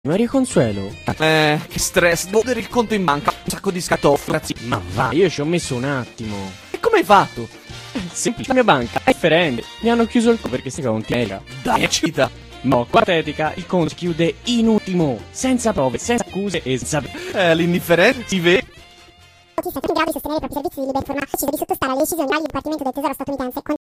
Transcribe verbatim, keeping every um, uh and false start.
Maria Consuelo? Eh, che stress, devo vedere il conto in banca, un sacco di scatoffi. Ma va, io ci ho messo un attimo. E come hai fatto? Semplice, la mia banca è differente. Mi hanno chiuso il conto perché si conti mega. Dai, cita. No, patetica, il conto si chiude in ultimo, senza prove, senza accuse e senza... Eh, l'indifferenza si vede. Autista in grado di sostenere i propri servizi di liberforma, decide di sottostare alle decisioni del Dipartimento del Tesoro statunitense.